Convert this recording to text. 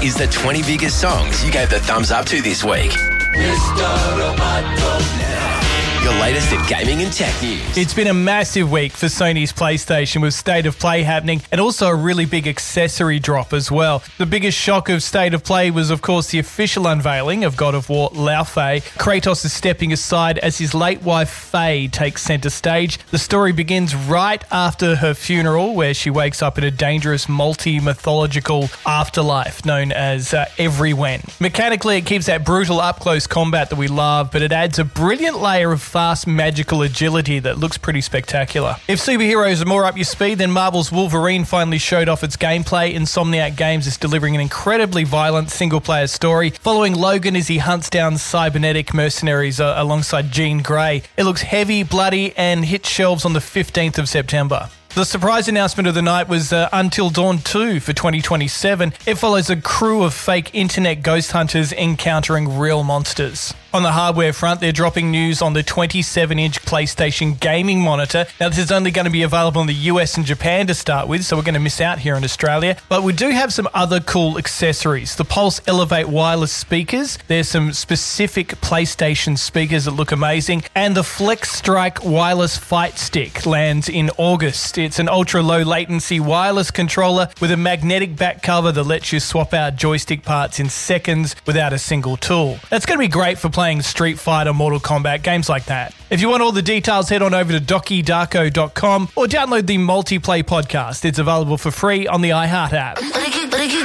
is the 20 biggest songs you gave the thumbs up to this week. Your latest in gaming and tech news. It's been a massive week for Sony's PlayStation with State of Play happening and also a really big accessory drop as well. The biggest shock of State of Play was, of course, the official unveiling of God of War Lao Fei. Kratos is stepping aside as his late wife Faye takes centre stage. The story begins right after her funeral, where she wakes up in a dangerous multi-mythological afterlife known as Everywhen. Mechanically, it keeps that brutal up-close combat that we love, but it adds a brilliant layer of fast magical agility that looks pretty spectacular. If superheroes are more up your speed, then Marvel's Wolverine finally showed off its gameplay. Insomniac Games is delivering an incredibly violent single-player story, following Logan as he hunts down cybernetic mercenaries alongside Jean Grey. It looks heavy, bloody, and hits shelves on the 15th of September. The surprise announcement of the night was Until Dawn 2 for 2027. It follows a crew of fake internet ghost hunters encountering real monsters. On the hardware front, they're dropping news on the 27-inch PlayStation gaming monitor. Now, this is only going to be available in the US and Japan to start with, so we're going to miss out here in Australia. But we do have some other cool accessories. The Pulse Elevate wireless speakers. There's some specific PlayStation speakers that look amazing. And the Flex Strike wireless fight stick lands in August. It's an ultra-low latency wireless controller with a magnetic back cover that lets you swap out joystick parts in seconds without a single tool. That's going to be great for playing Street Fighter, Mortal Kombat, games like that. If you want all the details, head on over to DockyDarko.com or download the Multiplay podcast. It's available for free on the iHeart app.